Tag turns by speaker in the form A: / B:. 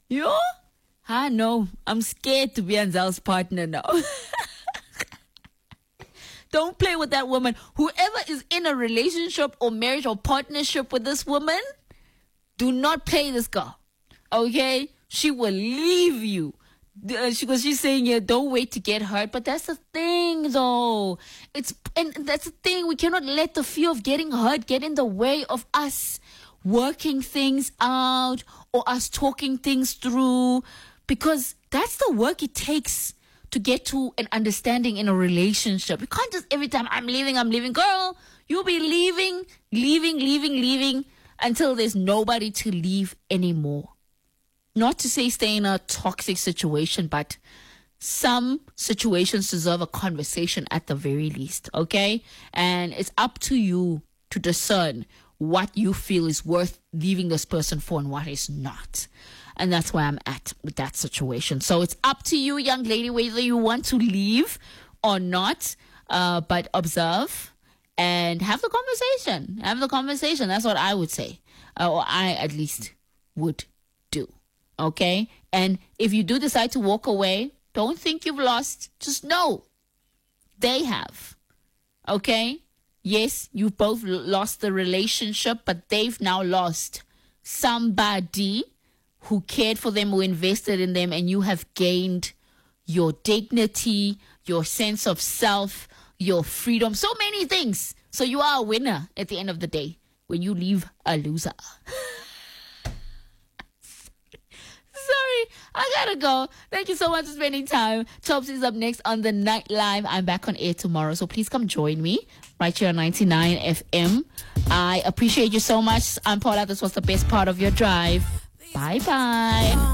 A: Yo? No, I'm scared to be Anzal's partner now. Don't play with that woman. Whoever is in a relationship or marriage or partnership with this woman, do not play this girl. Okay? She will leave you. Because she's saying, yeah, don't wait to get hurt. But that's the thing, though. And that's the thing. We cannot let the fear of getting hurt get in the way of us working things out or us talking things through. Because that's the work it takes to get to an understanding in a relationship. You can't just every time, I'm leaving. Girl, you'll be leaving until there's nobody to leave anymore. Not to say stay in a toxic situation, but some situations deserve a conversation at the very least, okay? And it's up to you to discern what you feel is worth leaving this person for and what is not. And that's where I'm at with that situation. So it's up to you, young lady, whether you want to leave or not, but observe and have the conversation. That's what I would say, or I at least would do. Okay? And if you do decide to walk away, don't think you've lost. Just know they have. Okay? Yes, you both lost the relationship, but they've now lost somebody who cared for them, who invested in them, and you have gained your dignity, your sense of self, your freedom, so many things. So you are a winner at the end of the day when you leave a loser. Sorry, I gotta go. Thank you so much for spending time. Chops is up next on the Night Live. I'm back on air tomorrow, so please come join me right here on 99 FM. I appreciate you so much. I'm Paula. This was the best part of your drive. Bye-bye.